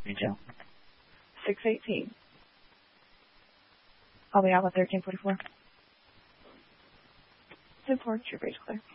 Retail. 618. I'll be out at 1344. 10-4, your base clear.